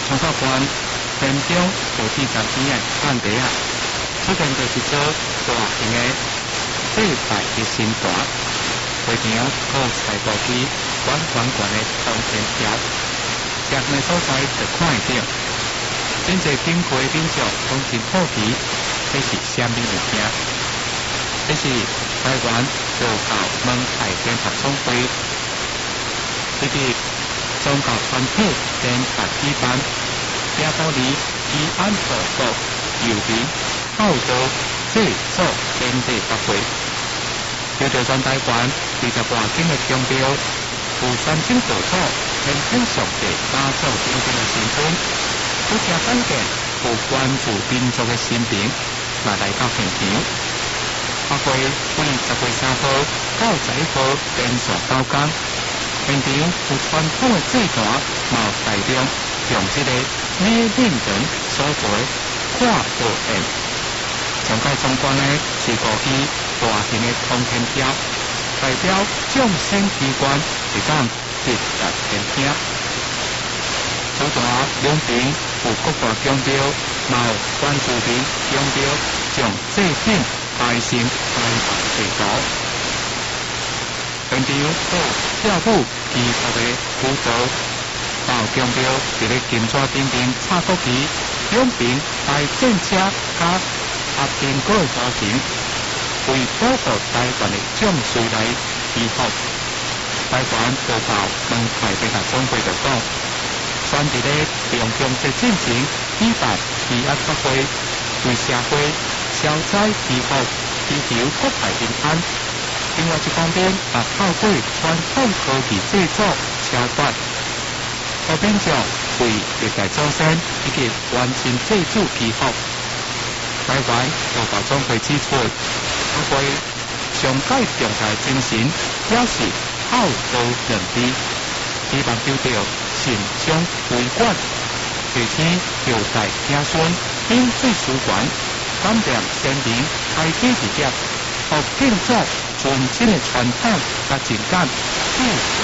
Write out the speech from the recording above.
检察官现场有第三天的案底啊，出现就是做大型的祭拜的新团，会场有采购机管的通天条，这个所在就看得到。真侪经过民众拢真好奇，这是虾米物件？这是台湾佛教门海天合总会，以及宗教团体联合举办，也到离宜安道国游民号召制作经济大会，要着全台湾20多间的宗标，有3种道场，天天上帝打造真正的新村。有正罕见有关注民族的新兵，也来到现场。下回为10月3号到11号连续9天，现场有传统的祭坛，也有大量用这个美令人所做的跨国宴。上届总管呢是5支大型的通天条，代表众生机关会当直达天听。主坛两边有各大宗标，也有关注民宗标，将祭品摆成摆放地图。现场有跳舞、技术的舞蹈，也有宗标伫咧金纸顶顶插国旗，两边摆战车甲压边果的花型，为保护台湾的种水来祈福。台湾佛教门派联合总会就讲。选伫咧重阳节进前举办祈安法会，为社会消灾祈福，祈求国泰平安。另外一方面，也透过传统科技制作超法，互民众为历代祖先以及完成祭祖祈福。台湾佛教总会指出，法会上界重大精神，也是孝道两字，希望求到信将规管，地天后代子孙免费书传，感念先民开启事业，互建造纯真的传统甲情感，继续